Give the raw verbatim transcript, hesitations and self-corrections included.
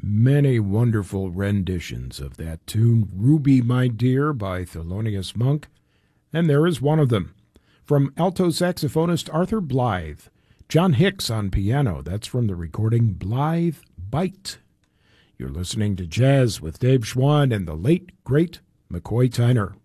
Many wonderful renditions of that tune, Ruby, My Dear, by Thelonious Monk, and there is one of them. From alto saxophonist Arthur Blythe, John Hicks on piano. That's from the recording Blythe Bite. You're listening to Jazz with Dave Schwann and the late, great McCoy Tyner.